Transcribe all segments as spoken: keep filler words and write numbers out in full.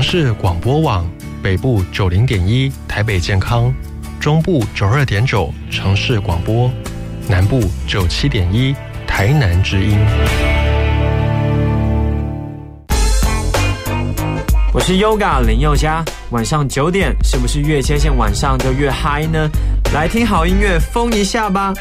市广播网，北部九零点一台北健康，中部九二点九城市广播，南部九七点一台南之音。 我是 Yoga 林宥嘉，晚上九点是不是越接近晚上就越嗨呢？来听好音乐，疯一下吧！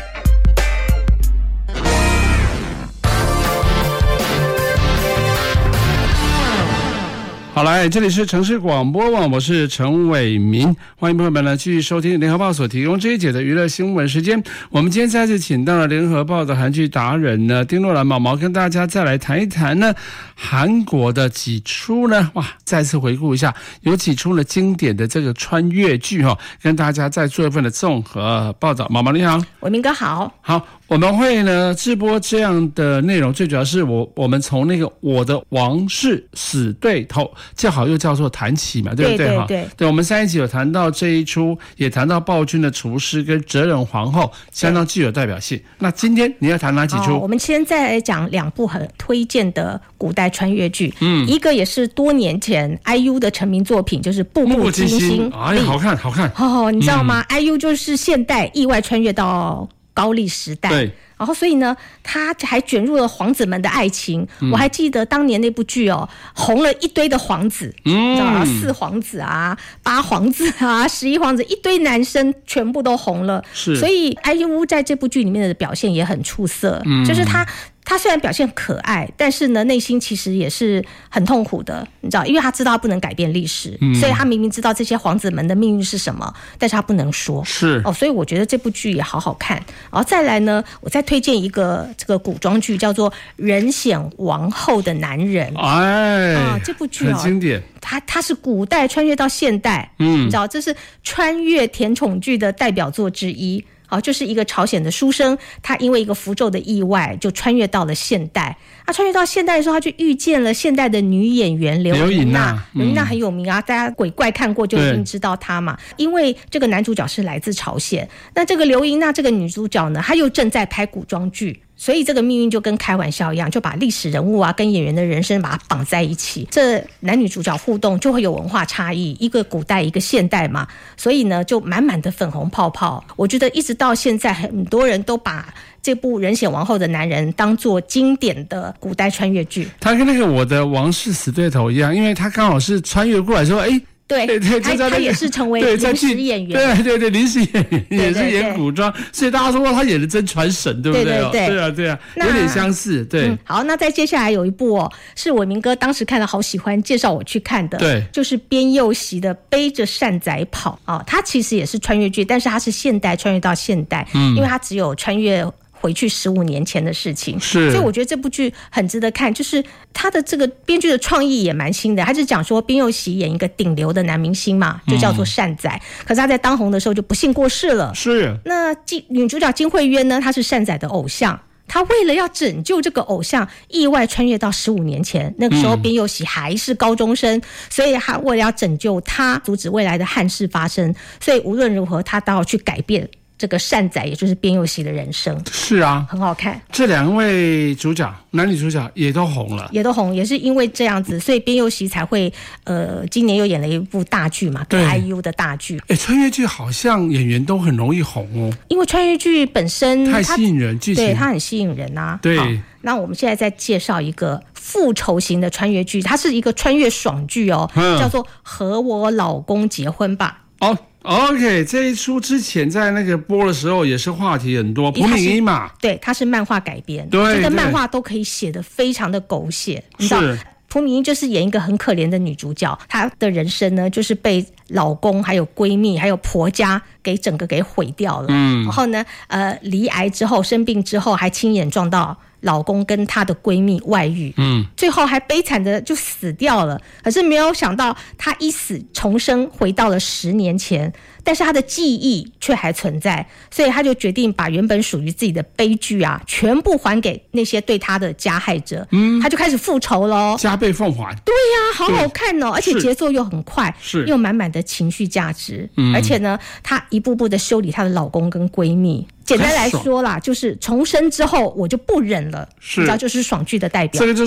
好，来，这里是城市广播网，我是陈伟民，欢迎朋友们呢继续收听联合报所提供这一节的娱乐新闻时间。我们今天再次请到了联合报的韩剧达人呢丁若兰毛毛，跟大家再来谈一谈呢韩国的几出呢，哇，再次回顾一下，有几出呢经典的这个穿越剧哈、哦，跟大家再做一份的综合报道。毛毛你好。 伟民哥好。 好，我们会呢直播这样的内容，最主要是我我们从那个我的王室死对头，叫好又叫做谈起嘛，对不对？ 对对对， 对，我们上一集有谈到这一出，也谈到暴君的厨师跟哲仁皇后，相当具有代表性。那今天你要谈哪几出？ 哦、我们先再来讲两部很推荐的古代穿越剧，嗯，一个也是多年前 I U 的成名作品，就是《步步惊心》。 哎呀，好看好看哦，你知道吗、嗯、？I U 就是现代意外穿越到高丽时代， 对。 然后，所以呢，他还卷入了皇子们的爱情。嗯、我还记得当年那部剧哦，红了一堆的皇子，嗯，知道吗？四皇子啊，八皇子啊，十一皇子，一堆男生全部都红了。 是， 所以 I U 在这部剧里面的表现也很出色，嗯、就是他。他虽然表现可爱，但是呢，内心其实也是很痛苦的，你知道，因为他知道他不能改变历史、嗯，所以他明明知道这些皇子们的命运是什么，但是他不能说。 是哦， 所以我觉得这部剧也好好看。然后再来呢，我再推荐一个这个古装剧，叫做《仁显王后的男人》。 哎， 啊，这部剧、哦、 很经典。 它它是古代穿越到现代，嗯，你知道，这是穿越甜宠剧的代表作之一。哦，就是一个朝鲜的书生，他因为一个符咒的意外，就穿越到了现代。他穿越到现代的时候，他就遇见了现代的女演员刘琳娜。刘琳娜很有名啊，大家鬼怪看过就一定知道她嘛。因为这个男主角是来自朝鲜，那这个刘琳娜这个女主角呢，她又正在拍古装剧。所以这个命运就跟开玩笑一样，就把历史人物啊跟演员的人生把它绑在一起，这男女主角互动就会有文化差异，一个古代一个现代嘛，所以呢就满满的粉红泡泡。我觉得一直到现在很多人都把这部《仁显王后的男人》当作经典的古代穿越剧。他跟那个我的王室死对头一样，因为他刚好是穿越过来说，哎。 对对对， 他, 他也是成为临时演员， 对对对，临时演员也是演古装，所以大家说他演的真传神，对不对？对对 对, 对啊对啊，有点相似。对、嗯， 好，那再接下来有一部哦，是伟民哥当时看了好喜欢，介绍我去看的， 对， 就是边佑熙的《背着扇仔跑》啊、哦，它其实也是穿越剧，但是它是现代穿越到现代，嗯，因为它只有穿越回去十五年前的事情， 是，所以我觉得这部剧很值得看。就是他的这个编剧的创意也蛮新的，他是讲说边佑熙演一个顶流的男明星嘛，就叫做善仔、嗯，可是他在当红的时候就不幸过世了。 是， 那女主角金惠渊呢，她是善仔的偶像。他为了要拯救这个偶像，意外穿越到十五年前，那个时候边佑熙还是高中生、嗯、所以他为了要拯救他，阻止未来的憾事发生，所以无论如何他都要去改变这个善仔，也就是边佑熙的人生。 是啊， 很好看。 这两位主角，男女主角也都红了， 也都红，也是因为这样子，所以边佑熙才会呃，今年又演了一部大剧嘛，跟 I U 的大剧。哎， 穿越剧好像演员都很容易红哦， 因为穿越剧本身太吸引人，剧情对它很吸引人啊。 对， 那我们现在再介绍一个复仇型的穿越剧，它是一个穿越爽剧哦，嗯、叫做《和我老公结婚吧》。 哦。OK， 这一出之前在那个播的时候也是话题很多，朴敏英嘛， 对，它是漫画改编， 对， 这个漫画都可以写得非常的狗血，你知道。朴敏英就是演一个很可怜的女主角，她的人生呢就是被老公还有闺蜜还有婆家给整个给毁掉了。嗯，然后呢，呃，罹癌之后生病之后还亲眼撞到老公跟她的闺蜜外遇，嗯，最后还悲惨的就死掉了。可是没有想到她一死重生回到了十年前，但是她的记忆却还存在，所以她就决定把原本属于自己的悲剧啊全部还给那些对她的加害者。嗯，她就开始复仇咯， 加倍奉还。 对呀、啊，好好看哦，而且节奏又很快，是又满满的情绪价值。嗯，而且呢，她一步步的修理她的老公跟闺蜜。简单来说啦，就是重生之后我就不忍了，是，你知道，就是爽剧的代表。这个就